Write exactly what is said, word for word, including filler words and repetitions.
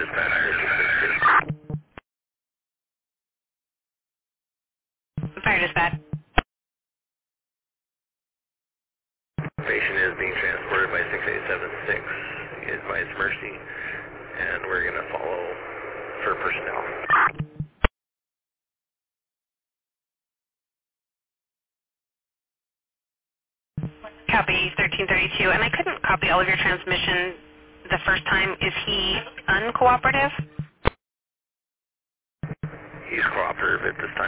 Fire dispatch. Patient is being transported by six eight seven six. Advise Mercy, and we're going to follow for personnel. Copy thirteen thirty-two. And I couldn't copy all of your transmission the first time. Is he uncooperative? He's cooperative at this time.